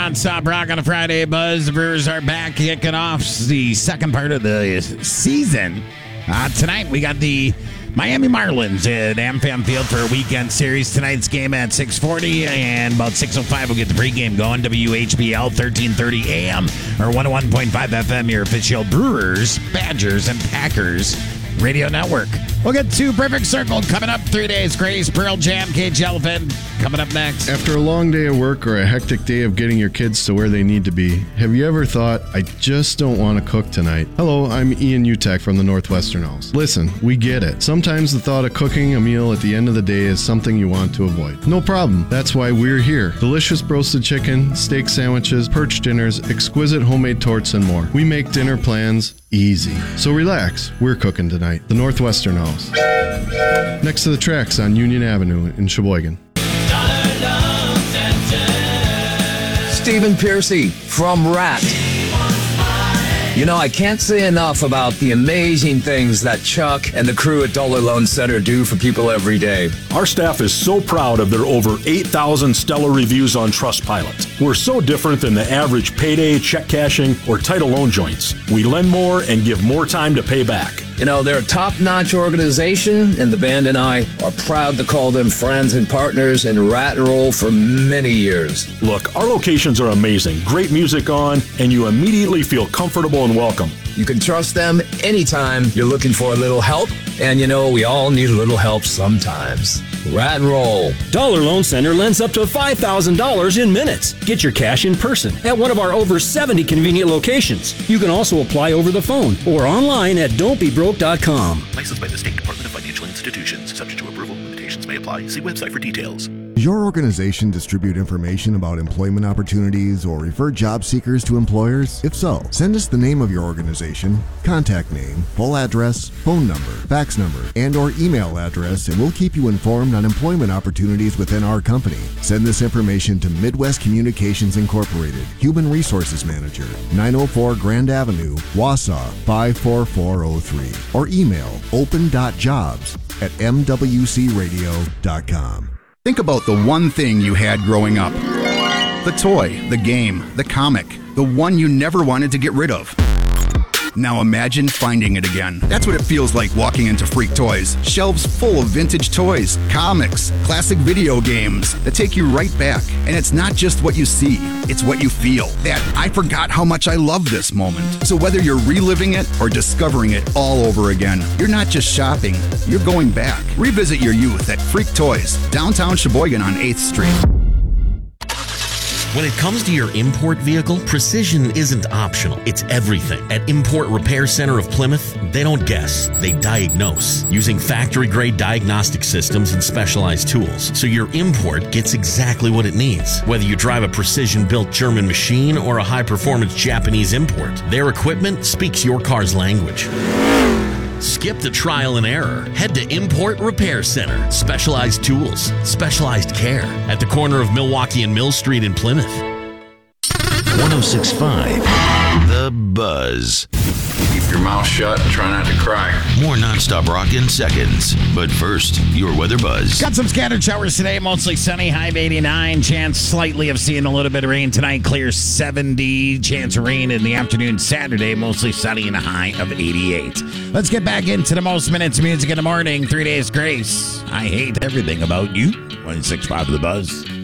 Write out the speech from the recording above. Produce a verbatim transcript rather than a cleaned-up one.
Non-stop rock on a Friday buzz. The Brewers are back, kicking off the second part of the season. Uh, tonight we got the Miami Marlins at AmFam Field for a weekend series. Tonight's game at six forty, and about six oh five we'll get the pregame going. W H B L thirteen thirty A M or one oh one point five F M, your official Brewers, Badgers, and Packers radio network. We'll get to Perfect Circle coming up. Three days grace, Pearl Jam, Cage Elephant coming up next. After a long day of work or a hectic day of getting your kids to where they need to be, have you ever thought, I just don't want to cook tonight? Hello, I'm Ian Utek from the Northwestern House. Listen, we get it. Sometimes the thought of cooking a meal at the end of the day is something you want to avoid. No problem. That's why we're here. Delicious roasted chicken, steak sandwiches, perch dinners, exquisite homemade torts, and more. We make dinner plans easy. So relax. We're cooking tonight. The Northwestern House. Next to the tracks on Union Avenue in Sheboygan. Stephen Piercy from Rat. You know, I can't say enough about the amazing things that Chuck and the crew at Dollar Loan Center do for people every day. Our staff is so proud of their over eight thousand stellar reviews on Trustpilot. We're so different than the average payday, check cashing, or title loan joints. We lend more and give more time to pay back. You know, they're a top-notch organization, and the band and I are proud to call them friends and partners in Rat and Roll for many years. Look, our locations are amazing. Great music on, and you immediately feel comfortable and welcome. You can trust them anytime you're looking for a little help, and you know, we all need a little help sometimes. Rat and Roll. Dollar Loan Center lends up to five thousand dollars in minutes. Get your cash in person at one of our over seventy convenient locations. You can also apply over the phone or online at don't be broke dot com. Licensed by the State Department of Financial Institutions. Subject to approval. Limitations may apply. See website for details. Does your organization distribute information about employment opportunities or refer job seekers to employers? If so, send us the name of your organization, contact name, full address, phone number, fax number, and or email address, and we'll keep you informed on employment opportunities within our company. Send this information to Midwest Communications Incorporated, Human Resources Manager, nine oh four Grand Avenue, Wausau, five four four oh three, or email open dot jobs at m w c radio dot com. Think about the one thing you had growing up. The toy, the game, the comic, the one you never wanted to get rid of. Now imagine finding it again. That's what it feels like walking into Freak Toys. Shelves full of vintage toys, comics, classic video games that take you right back. And it's not just what you see, it's what you feel. That I forgot how much I love this moment. So whether you're reliving it or discovering it all over again, you're not just shopping, you're going back. Revisit your youth at Freak Toys, downtown Sheboygan on eighth Street. When it comes to your import vehicle, precision isn't optional. It's everything. At Import Repair Center of Plymouth, they don't guess, they diagnose using factory-grade diagnostic systems and specialized tools, so your import gets exactly what it needs. Whether you drive a precision-built German machine or a high-performance Japanese import, their equipment speaks your car's language. Skip the trial and error. Head to Import Repair Center. Specialized tools, specialized care at the corner of Milwaukee and Mill Street in Plymouth. one oh six point five The Buzz. Keep your mouth shut and try not to cry. More nonstop rock in seconds. But first, your weather buzz. Got some scattered showers today, mostly sunny, high of eighty-nine. Chance slightly of seeing a little bit of rain tonight, clear seventy. Chance of rain in the afternoon Saturday, mostly sunny and a high of eighty-eight. Let's get back into the most minutes of music in the morning. Three days grace. I hate everything about you. one six point five The Buzz.